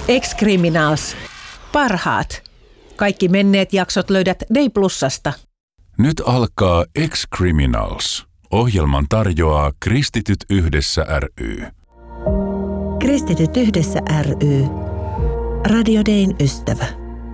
Ex-Criminals. Parhaat. Kaikki menneet jaksot löydät Day Plusasta. Nyt alkaa Ex-Criminals. Ohjelman tarjoaa Kristityt yhdessä ry. Kristityt yhdessä ry. Radio Dayn ystävä.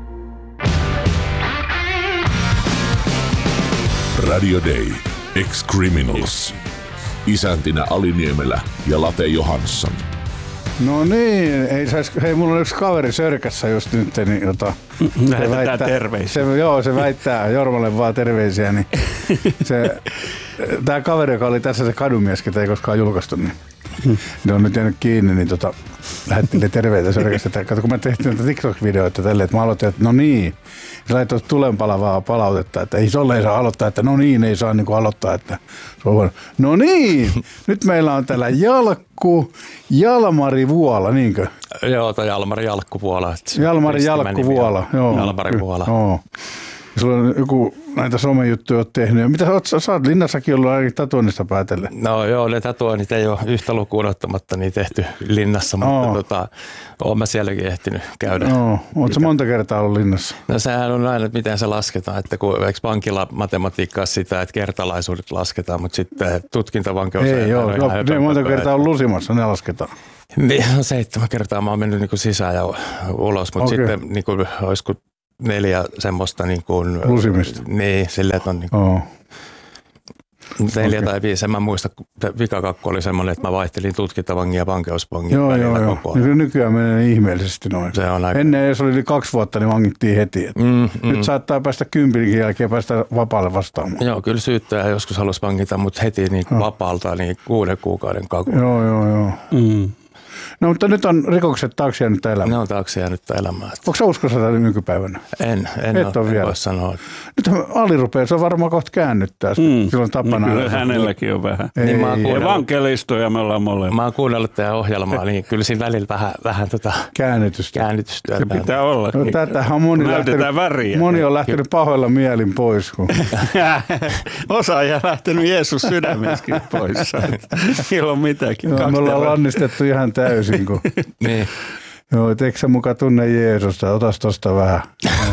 Radio Day. Ex-Criminals. Isäntinä Ali Niemelä ja Late Johansson. No niin, hei, mulla on yksi kaveri Sörkässä just nyt, niin lähetetään terveisiä. Se väittää Jormalle vaan terveisiä, niin tää kaveri, joka oli tässä se kadumies, ketä ei koskaan julkaistu, niin ne on nyt jäänyt kiinni, niin lähettelee terveitä Sörkästä. Kato, kun mä tehtiin näitä TikTok-videoita tälleen, että mä aloitin, että no niin, ja laitoin tulenpalavaa palautetta, että ei tolle ei saa aloittaa, että no niin, ei saa niinku aloittaa, että se on huono. No niin, nyt meillä on täällä Jalmari Vuola, niinkö? Joo, tai Jalmari Jalkkuvuola. Jalmari Jalkkuvuola, joo. Jalmari Vuola. Joo. Sulla on joku näitä somejuttuja oot tehnyt. Mitä sä oot Linnassakin ollut ainakin tatuoinnista päätellen? No joo, ne tatuoinnit ei ole yhtä lukuun ottamatta niin tehty Linnassa, mutta oon mä sielläkin ehtinyt käydä. Ootko monta kertaa ollut Linnassa? No sehän on aina, että miten se lasketaan, että kun eikö pankilla matematiikkaa sitä, että kertalaisuudet lasketaan, mutta sitten tutkintavankeus ei joo, ne monta kertaa on lusimassa, ne lasketaan. Niin, 7 kertaa mä oon mennyt niin kuin sisään ja ulos, mutta sitten niin kuin, olisiko 4 semmoista niin kuin lusimista. Niin, silleen, että on niin kuin 4 tai 5. En mä muista, vikakakku oli semmoinen, että mä vaihtelin tutkintavangin ja vankeusvangin välillä koko ajan. Nykyään menee ihmeellisesti noin. Se on aika... Ennen jos oli yli 2 vuotta, niin vangittiin heti. Nyt saattaa päästä 10 jälkeen päästä vapaalle vastaamaan. Joo, kyllä syyttäjä joskus halusi vangita, mutta heti niin vapaalta niin 6 kuukauden kakku. Joo. No mutta nyt on rikokset taakse jäänyttä elämää. Ne on taakse jäänyttä elämää. Onko sä uskossa tätä nykypäivänä? En voi sanoa. Nyt Ali rupeaa, se on varmaan kohta käännyttää. Silloin tapana. No, kyllä hänelläkin on vähän. Niin evankelistoja me ollaan molemmat. Mä oon kuunnellut teidän ohjelmaa, niin kyllä siinä välillä vähän käännytystyötä. Se pitää olla. No, tätähän on moni on lähtenyt pahoilla mielin pois. Osa ei lähtenyt Jeesus sydämessäkin pois. Ei ole mitäkin. Me ollaan lannistettu ihan täysin. Niin. Joo, eikö sä muka tunne Jeesusta? Otas tosta vähän.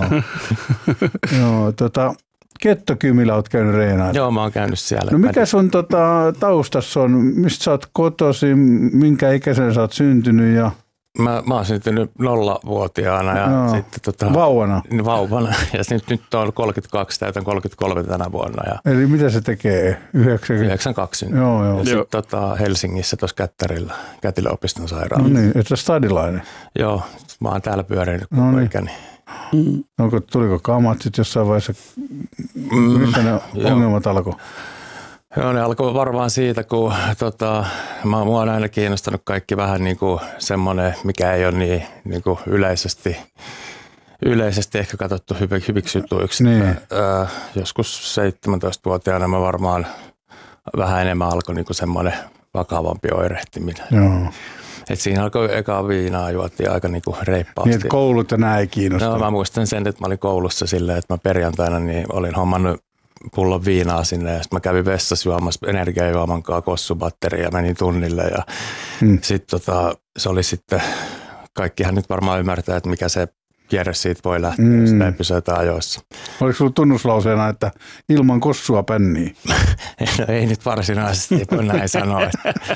Joo, Kettokymillä oot käynyt reenaan. Joo, mä oon käynyt siellä. No mikä sun taustassa on? Mistä sä oot kotoisin? Minkä ikäisenä sä oot syntynyt? Ja... Mä oon syntynyt 0-vuotiaana ja sitten vauvana. Vauvana. Ja nyt on 32, täytän 33 tänä vuonna. Ja eli mitä se tekee? 92. Joo. Ja sitten Helsingissä tuossa Kättärillä, Kätilöopiston sairaalassa. No niin, et sä stadilainen? Joo, mä oon täällä pyörinyt koko ikäni. Tuliko kamat sitten jossain vaiheessa? Missä ne ongelmat alkoi? Joo, ne alkoi varmaan siitä, kun mua on aina kiinnostanut kaikki vähän niin kuin semmoinen, mikä ei ole niin kuin yleisesti ehkä katsottu hyviksi jutuiksi. Niin. Joskus 17-vuotiaana mä varmaan vähän enemmän alkoi niin kuin semmoinen vakavampi oirehtiminen. Joo. Et siinä alkoi ekaa viinaa, juotiin aika niinku reippaasti. Niin, että koulut ja nämä ei kiinnosta. No mä muistan sen, että mä olin koulussa silleen, että mä perjantaina niin olin hommannut pullon viinaa sinne ja sitten mä kävin vessassa juomassa energiajuoman kanssa kossubatteria ja menin tunnille ja sitten se oli sitten, kaikkihan nyt varmaan ymmärtää, että mikä se kierre siitä voi lähteä, jos sitä ei pysytä ajoissa. Oliko sulla tunnuslauseena, että ilman kossua pänniä? No ei nyt varsinaisesti, kun näin sanoa.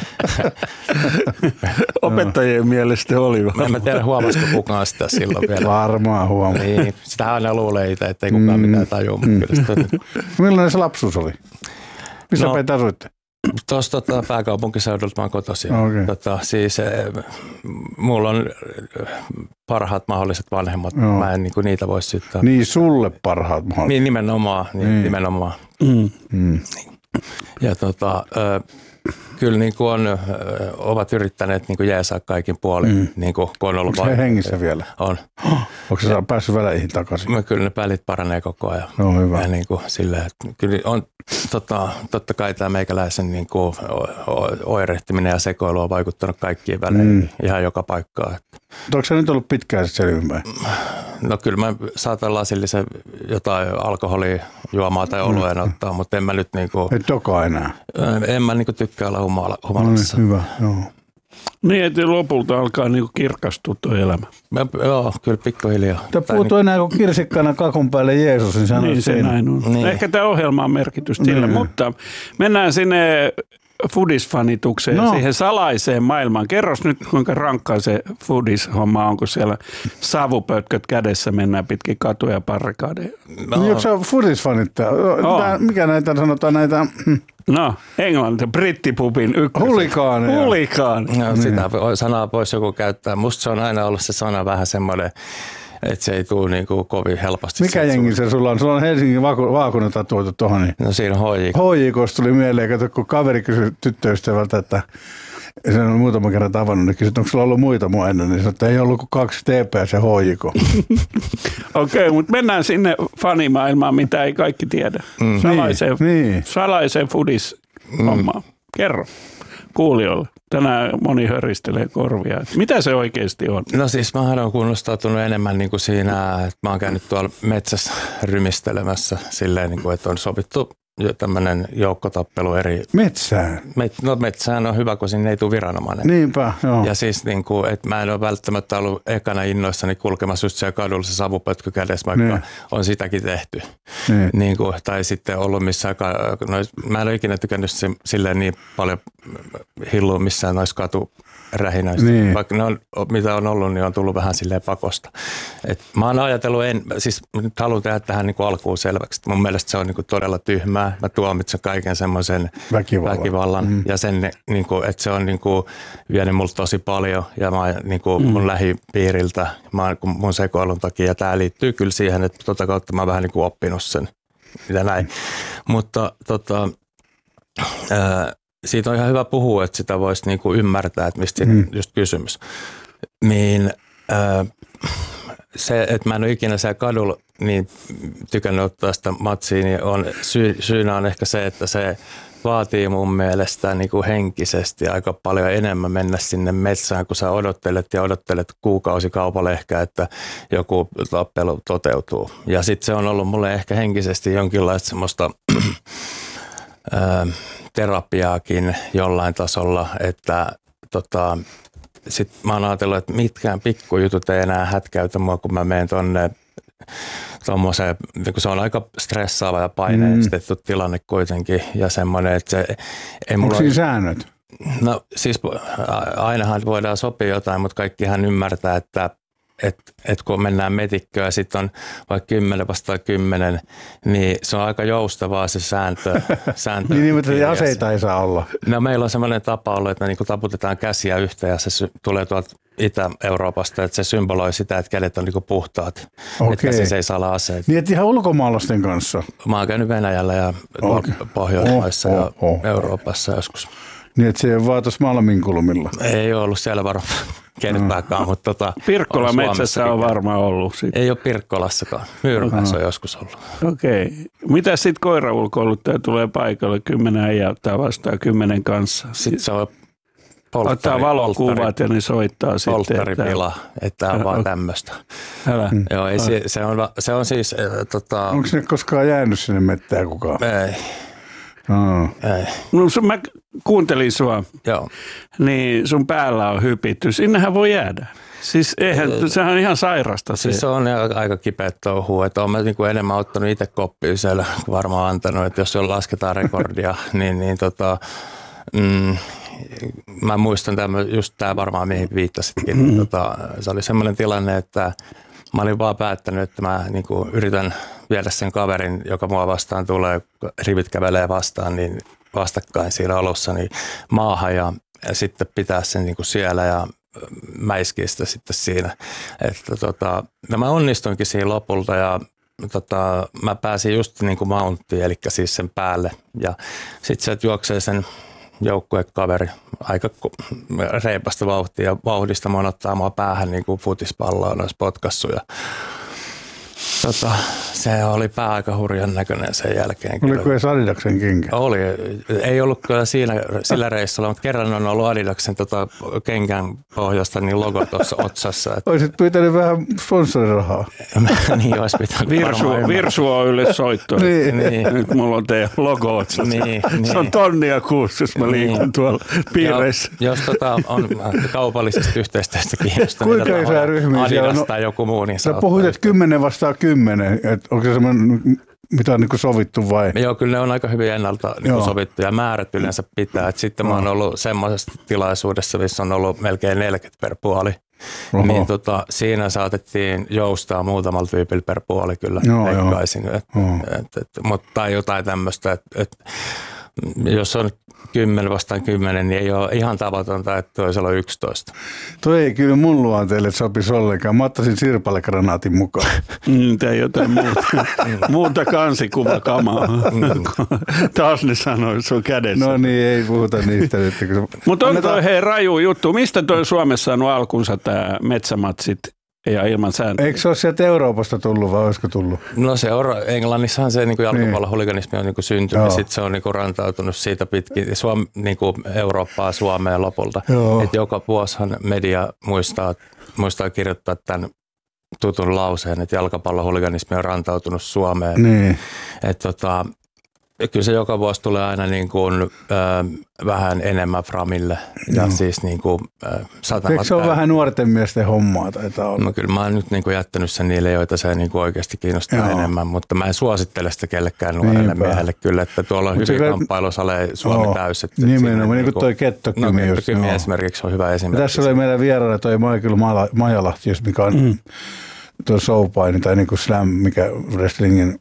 Opettajien mielestä oli vaan. En mä tiedä, huomasiko kukaan sitä silloin vielä. Varmaan huomaa. Niin, sitä aina luulee itse, että ei kukaan mitään tajua. Millainen se lapsuus oli? Missä päin asuitte? Tuossa pääkaupunkiseudulta mä oon kotoisin. Okay. Siis mulla on parhaat mahdolliset vanhemmat. Joo. Mä en niitä voi syyttää. Niin, sulle parhaat mahdolliset. Niin, nimenomaan. Ja kyllä niin kuin ovat yrittäneet niin kuin jeesaa kaikin puolin. Niin kuin, kun on ollut onko se hengissä vielä? On. Onko se päässyt väleihin takaisin? Kyllä ne välit paranee koko ajan. No hyvä. Ja niin kuin silleen, että kyllä on totta kai tämä meikäläisen niin kuin oirehtiminen ja sekoilu on vaikuttanut kaikkiin väleihin ihan joka paikkaan. Onko se nyt ollut pitkään selvinpäin? No kyllä mä saatan lasillisen jotain alkoholijuomaa tai olueen ottaa, mutta en mä nyt niinku... Et dokaa enää? En mä niinku tykkää olla humalassa. No, hyvä, joo. Niin, että lopulta alkaa niinku kirkastua tuo elämä. Joo, kyllä pikkuhiljaa. Tämä puuttuu enää kuin kirsikkana kakun päälle Jeesus, niin Niin se näin on. Niin. Ehkä tämä ohjelma on merkitys sille, mutta mennään sinne foodisfanitukseen, siihen salaiseen maailmaan. Kerros nyt, kuinka rankkaa se foodis-homma on, kun siellä savupötköt kädessä mennään pitkin katuja ja barrikadeja. Niin, onko se foodisfanittaa? Mikä näitä sanotaan näitä? No, englanti, brittipubin ykkösen. Hulikaaneja. Hulikaani. No, sitä sanaa pois joku käyttää. Musta se on aina ollut se sana vähän semmoinen, että se ei tule niinku kovin helposti. Mikä jengi se sulla on? Sulla on Helsingin vaakuna tatuoitu tuohon. Niin. No siinä on HJK. HJK:sta tuli mieleen, kato, kun kaveri kysyi tyttöystävältä, että sen on muutaman kerran tavannut, niin kysyi, että onko sulla ollut muita mua ennen, niin sanoi, että ei ollut kuin 2 TPS ja HJK. Okei, mutta mennään sinne fanimaailmaan, mitä ei kaikki tiedä. Salaiseen foodis-hommaan. Kerro kuulijoille. Tänään moni höristelee korvia. Mitä se oikeasti on? No siis mähän olen kunnostautunut enemmän niin kuin siinä, että mä oon käynyt tuolla metsässä rymistelemässä silleen, niin kuin, että on sovittu tämmöinen joukkotappelu eri... Metsään? Metsään on hyvä, kun sinne ei tule viranomainen. Niinpä, joo. Ja siis, niin kuin, että mä en ole välttämättä ollut ekana innoissani kulkemassa just siellä kadulla se savupötkö kädessä, vaikka on sitäkin tehty. Niin kuin, tai sitten ollut missään... mä en ole ikinä tykännyt silleen niin paljon hillua missään noissa katurähinöissä. Vaikka ne on, mitä on ollut, niin on tullut vähän silleen pakosta. Et mä oon ajatellut, siis nyt haluan tehdä tähän niin kuin alkuun selväksi, että mun mielestä se on niin kuin todella tyhmää. Mä tuomitsen kaiken semmoisen väkivallan ja sen, niin kuin, että se on niin kuin, vienyt multa tosi paljon ja mä, niin kuin, mun lähipiiriltä mun sekoilun takia. Ja tää liittyy kyllä siihen, että tota kautta mä oon vähän niin kuin oppinut sen, mitä näin. Mutta siitä on ihan hyvä puhua, että sitä voisi niin kuin ymmärtää, että mistä siinä on just kysymys. Niin se, että mä en ole ikinä siellä kadulla niin tykännyt ottaa sitä matsia, niin syynä on ehkä se, että se vaatii mun mielestä niin kuin henkisesti aika paljon enemmän mennä sinne metsään, kun sä odottelet kuukausikaupalla ehkä, että joku tappelu toteutuu. Ja sitten se on ollut mulle ehkä henkisesti jonkinlaista semmoista terapiaakin jollain tasolla, että sitten mä oon ajatellut, että mitkään pikkujutut ei enää hätkäytä mua, kun mä menen tuommoiseen, kun se on aika stressaava ja paineistettu tilanne kuitenkin ja semmoinen, että se ei mulla... Onko siinä säännöt? No siis ainahan voidaan sopia jotain, mutta kaikkihan ymmärtää, että kun mennään metikköön ja sitten on vaikka 10 vastaan 10, niin se on aika joustavaa se sääntö. Niin, mutta aseita ei saa olla. No meillä on semmoinen tapa ollut, että me niinku taputetaan käsiä yhteen ja se tulee tuolta Itä-Euroopasta, että se symboloi sitä, että kädet on niinku puhtaat. Että käsissä ei saa olla aseita. Niin, että ihan ulkomaalaisten kanssa? Mä oon käynyt Venäjällä ja Pohjoismaissa ja Euroopassa joskus. Niin, että se ei ole vaan tuossa Malminkulmilla? Ei ole ollut siellä varmaan kertaakaan, mutta Pirkkola metsässä on varmaan ollut. Ei ole Pirkkolassakaan. Myyrmässä on joskus ollut. Okei. Mitä sitten koiraulkouluttaja tulee paikalle? 10 äijää ottaa vastaan 10 kanssa. Sitten se on ottaa valokuvat ja ne soittaa sitten. Polttaripila, että on vaan tämmöistä. Joo, se on siis... Onko ne koskaan jäänyt sinne mettään kukaan? Ei. Ei. No, mä kuuntelin sua, niin sun päällä on hypitty. Sinnehän voi jäädä. Siis sehän on ihan sairasta. Siis se on aika kipeä touhua, että olen niinku enemmän ottanut itse koppia siellä, varmaan antanut, että jos lasketaan rekordia, niin mä muistan just tämä varmaan mihin viittasitkin. Se oli semmoinen tilanne, että mä olin vaan päättänyt, että mä niinku yritän viedä sen kaverin, joka mua vastaan tulee, rivit kävelee vastaan, niin vastakkain siinä alussa, niin maahan ja sitten pitää sen niinku siellä ja mäiskiä sitä sitten siinä. Että no mä onnistuinkin siinä lopulta ja mä pääsin just niinku mounttiin, eli siis sen päälle ja sitten sieltä juoksee sen joukkuekaveri aika reipasta vauhtia ja vauhdista ottaa mua päähän niin kuin futispalloa noissa potkassuja. Se oli aika hurjan näköinen sen jälkeen. Oliko edes Adidaksen kenkä? Oli. Ei ollut kyllä sillä reissulla, mutta kerran on ollut Adidaksen kenkän pohjasta niin logo tuossa otsassa. Olisit pyytänyt vähän sponsorirahaa. Niin olisi pitänyt. Virsu Oylle soittoa. Niin. Nyt mulla on teidän logo otsassa. Niin. Se on tonnia kuussa, jos mä liikun tuolla piireissä. Jos on kaupallisesta yhteistyöstä kiinnostunut. Kuinka isoja ryhmiä siellä on? Adidas tai joku muu, niin sä puhuit, että 10 vastaan 10. Onko se semmoinen, mitä on niin sovittu vai? Joo, kyllä ne on aika hyvin ennalta niin sovittu ja määrät yleensä pitää. Et sitten mä oon ollut semmoisessa tilaisuudessa, missä on ollut melkein 40 per puoli. Oho. Niin siinä saatettiin joustaa muutamalla tyypillä per puoli kyllä leikkaisin. Mutta jotain tämmöistä, että jos on 10 vastaan 10, niin ei ole ihan tavatonta, että toisella on 11. Toi ei kyllä mun luonteelle sopisi ollenkaan. Mä ottaisin sirpalekranaatin mukaan. Tai jotain muuta kansikuvakamaa. Taas ne sanoo, että se on kädessä. No niin, ei puhuta niistä. Mutta on toi raju juttu. Mistä toi Suomessa saanut alkunsa tämä metsämatsit? Ja ilman sääntöjä. Eikö se ole sieltä Euroopasta tullut vai olisiko tullut? No se on, Englannissahan se niin jalkapallohuliganismi on niin syntynyt ja sitten se on niin rantautunut siitä pitkin niin Eurooppaa Suomeen lopulta. Et joka vuosihan media muistaa kirjoittaa tämän tutun lauseen, että jalkapallohuliganismi on rantautunut Suomeen. Niin. Kyllä se joka vuosi tulee aina niin kuin, vähän enemmän framille ja siis niin kuin, eikö se ole vähän nuorten miesten hommaa taitaa olla? No kyllä mä oon nyt niin kuin jättänyt sen niille, joita se niin kuin oikeasti kiinnostaa enemmän, mutta mä en suosittele sitä kellekään nuorelle miehelle kyllä, että tuolla on hyvin kamppailusaleja Suomi täys. Nimenomaan, niin kuin toi Kettokymi. Kettokymi esimerkiksi on hyvä esimerkki. Tässä oli meidän vieraana toi Michael Majalahti, mikä on tuo showpaini tai niin kuin slam, mikä wrestlingin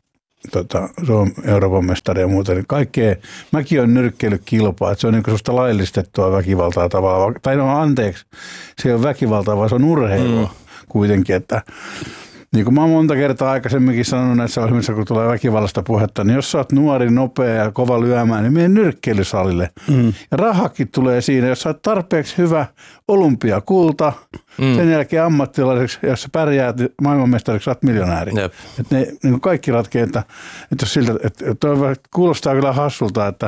se on Euroopan mestari ja muuta. Kaikkea, mäkin olen nyrkkeillyt kilpaa, että se on niin sellaista laillistettua väkivaltaa tavallaan. Tai no anteeksi, se ei ole väkivaltaa, vaan se on urheilua kuitenkin, että niin kuin mä oon monta kertaa aikaisemminkin sanonut näissä ohjelmissa, kun tulee väkivallasta puhetta, niin jos sä oot nuori, nopea ja kova lyömään, niin mene nyrkkeilysalille. Ja rahakin tulee siinä, jos sä oot tarpeeksi hyvä olympiakulta, sen jälkeen ammattilaiseksi, jos sä pärjäät maailmanmestariksi, sä oot miljonääri. Että ne niin kaikki ratkee, että jos siltä, että kuulostaa kyllä hassulta, että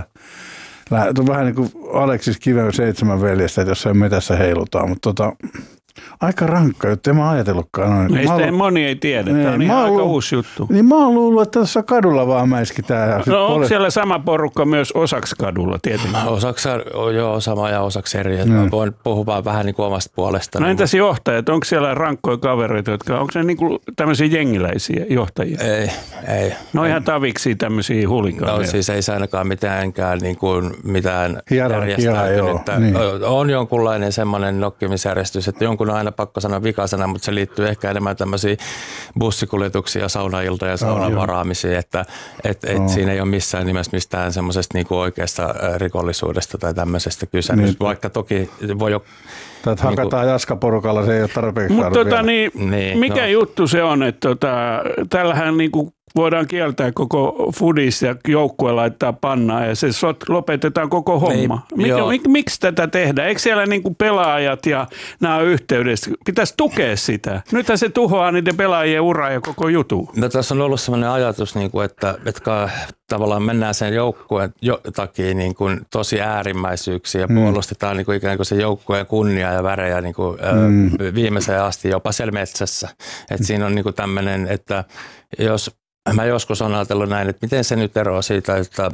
on vähän niin kuin Aleksis Kiven 7 veljestä, että jossain metässä heilutaan, mutta aika rankka juttu, en mä ajatellutkaan. Moni ei tiedä, tämä on ihan aika uusi juttu. Niin mä oon luullut, että tässä kadulla vaan mäiskitään. No onko siellä sama porukka myös osaksi kadulla tietenkin? Osaksi joo, sama ja osaksi eri. Mä voin puhua vaan vähän niin kuin omasta puolesta. No entäs johtajat, onko siellä rankkoja kavereita, onko ne niin kuin tämmöisiä jengiläisiä johtajia? Ei. No ihan taviksi tämmöisiä hulikaaneja. No siis ei se ainakaan niin kuin mitään järjestäytynyttä. Niin. On jonkunlainen semmoinen nokkimisjärjestys, että jonkun on aina pakko sanoa vikasana, mutta se liittyy ehkä enemmän tämmöisiä bussikuljetuksia ja saunailtoja ja saunan varaamisia, että siinä ei ole missään nimessä mistään semmoisesta niinku oikeasta rikollisuudesta tai tämmöisestä kyse. Niin. Vaikka toki voi jo tai hakataan jaskaporukalla, se ei ole tarpeeksi saanut vielä. Mikä juttu se on, että tällähän niinku voidaan kieltää koko foodis ja joukkue laittaa pannaan ja se lopetetaan koko homma. Miksi tätä tehdään? Eikö siellä niinku pelaajat ja nämä yhteydessä? Pitäisi tukea sitä. Nythän se tuhoaa niiden pelaajien uraa ja koko jutu. No, tässä on ollut sellainen ajatus, että tavallaan mennään sen joukkueen takia niin kuin tosi äärimmäisyyksiä ja puolustetaan niin kuin ikään kuin se joukkueen kunnia ja värejä niin kuin, viimeiseen asti jopa siellä metsässä. Et siinä on niin kuin tämmöinen, että jos mä joskus olen ajatellut näin, että miten se nyt eroaa siitä, että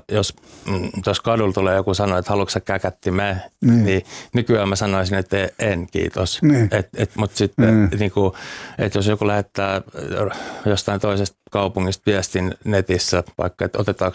jos kadulla tulee joku sanoa, että haluatko sä käkättimeen, niin nykyään mä sanoisin, että en, kiitos. Mutta sitten, niin kuin, että jos joku lähettää jostain toisesta kaupungista viestin netissä, vaikka että otetaanko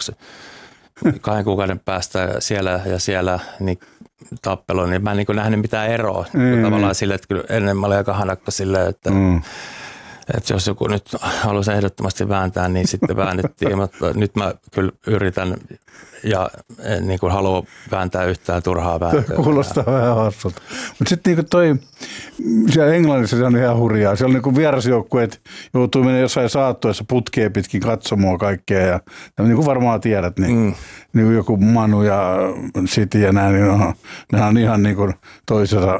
2 kuukauden päästä siellä ja siellä niin tappelu, niin mä en niin kuin nähnyt mitään eroa. Tavallaan sille, että kyllä ennen mä olin aika hanakka silleen, että että jos joku nyt haluaisi ehdottomasti vääntää, niin sitten väännettiin, mutta nyt mä kyllä yritän ja en niin kuin halua vääntää yhtään turhaa vääntöä. Kuulostaa vähän hassulta. Mutta sitten niin siellä Englannissa se on ihan hurjaa. Siellä niin vierasjoukkueet joutuu menemään jossain saattuessa putkeen pitkin katsomaan kaikkea. Ja niin kuin varmaan tiedät, niin joku Manu ja City ja näin, niin ne on ihan niin kuin toisensa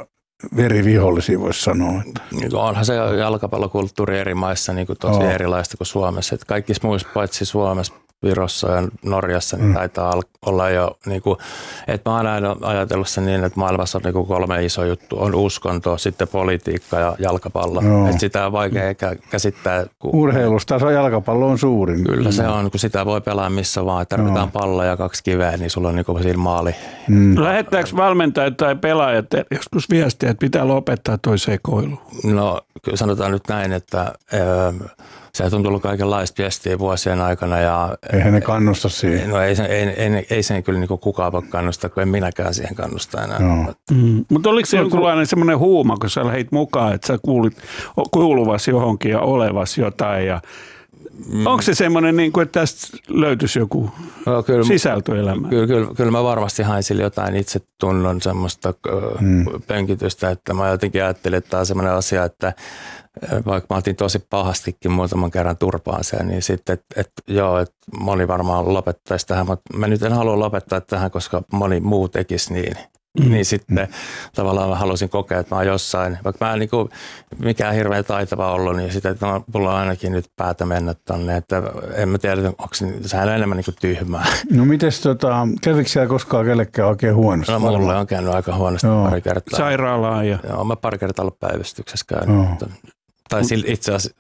verivihollisia, voisi sanoa. Onhan se jalkapallokulttuuri eri maissa niin kuin tosi erilaista kuin Suomessa. Että kaikissa muissa paitsi Suomessa, Virossa ja Norjassa niin taitaa olla jo, niin kuin, että mä oon aina ajatellut sen niin, että maailmassa on niin kuin 3 isoa juttua. On uskonto, sitten politiikka ja jalkapallo. Että sitä on vaikea käsittää. Urheilusta jalkapallo on suurin. Kyllä se on, kun sitä voi pelaa missä vaan. Tarvitaan pallo ja 2 kiveä, niin sulla on niin kuin siinä maali. Lähettääkö valmentajat tai pelaajat joskus viestiä, että pitää lopettaa toi sekoilu? No sanotaan nyt näin, että sieltä on tullut kaikenlaista viestiä vuosien aikana. Ja eihän ne kannusta siihen. No ei sen kyllä niin kukaan voi kannustaa, kun en minäkään siihen kannusta enää. No. Mutta oliko se jonkunlainen semmoinen huuma, kun sä lähdit mukaan, että sä kuuluvasi johonkin ja olevasi jotain ja onko se semmoinen, niin kuin, että tästä löytyisi joku sisältöelämä? Kyllä mä varmasti hain sille jotain itsetunnon semmoista pönkitystä, että mä jotenkin ajattelin, että tämä on semmoinen asia, että vaikka mä otin tosi pahastikin muutaman kerran turpaan sen, niin sitten, että moni varmaan lopettaisi tähän, mutta mä nyt en halua lopettaa tähän, koska moni muu tekisi niin. Niin sitten tavallaan mä halusin kokea, että mä oon jossain, vaikka mä en niin kuin mikään hirveän taitava ollut, niin sitten että mulla on ainakin nyt päätä mennä tonne, että en mä tiedä, onko sehän on enemmän niin kuin tyhmää. No mites kävikö siellä koskaan kellekään oikein huonosti? No mulle on käynyt aika huonosti pari kertaa. Sairaalaan ja... Joo, mä pari kertaa ollut päivystyksessä käynyt. Tai itse asiassa,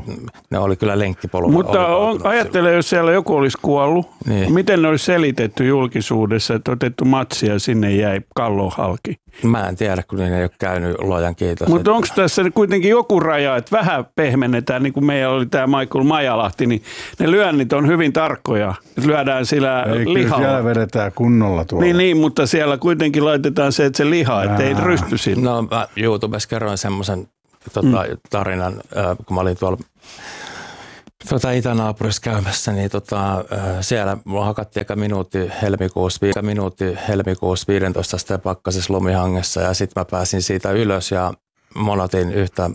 ne oli kyllä lenkkipolulla. Mutta ajattele, jos siellä joku olisi kuollut, miten ne olisi selitetty julkisuudessa, että otettu matsia ja sinne jäi kallo halki? Mä en tiedä, kun niin ei ole käynyt, luojan kiitos. Mutta onko tässä kuitenkin joku raja, että vähän pehmennetään, niin kuin meillä oli tämä Michael Majalahti, niin ne lyönnit on hyvin tarkkoja. Lyödään sillä lihalla. Siellä vedetään kunnolla tuolla. Niin, mutta siellä kuitenkin laitetaan se, että se liha, ettei rysty sinne. No mä YouTubessa kerroin semmoisen tarinan, kun mä olin tuolla itänaapurissa käymässä, niin siellä mulla hakattiin eka minuutti helmikuussa 15 asteen pakkasessa lumihangessa ja sitten mä pääsin siitä ylös ja monotin yhtä